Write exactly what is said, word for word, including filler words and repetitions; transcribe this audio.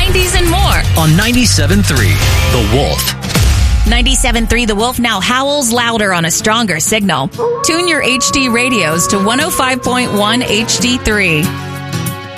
nineties, and more. On ninety-seven point three, The Wolf. ninety-seven point three The Wolf now howls louder on a stronger signal. Tune your H D radios to one oh five point one H D three.